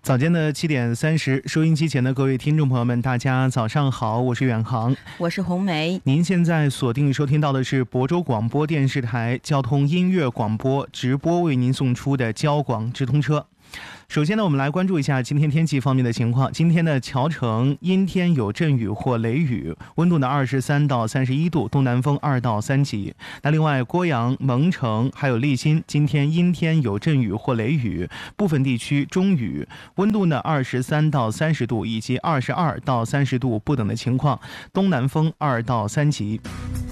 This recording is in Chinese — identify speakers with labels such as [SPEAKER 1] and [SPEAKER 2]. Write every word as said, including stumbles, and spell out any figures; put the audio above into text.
[SPEAKER 1] 早间的七点三十，收音机前的各位听众朋友们，大家早上好，我是远航，
[SPEAKER 2] 我是红梅。
[SPEAKER 1] 您现在锁定收听到的是亳州广播电视台交通音乐广播直播为您送出的交广直通车。首先呢，我们来关注一下今天天气方面的情况。今天的谯城阴天有阵雨或雷雨，温度呢二十三到三十一度，东南风二到三级。那另外郭阳、蒙城还有利辛，今天阴天有阵雨或雷雨，部分地区中雨，温度呢二十三到三十度以及二十二到三十度不等的情况，东南风二到三级。